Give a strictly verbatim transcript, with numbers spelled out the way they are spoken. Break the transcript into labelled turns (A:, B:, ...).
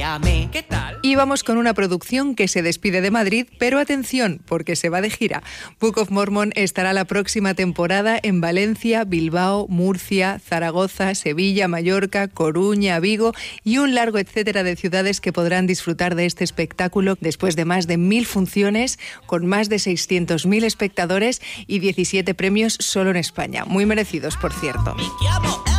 A: Mírame. ¿Qué tal?
B: Y vamos con una producción que se despide de Madrid, pero atención, porque se va de gira. Book of Mormon estará la próxima temporada en Valencia, Bilbao, Murcia, Zaragoza, Sevilla, Mallorca, Coruña, Vigo y un largo etcétera de ciudades que podrán disfrutar de este espectáculo después de más de mil funciones, con más de seiscientos mil espectadores y diecisiete premios solo en España. Muy merecidos, por cierto.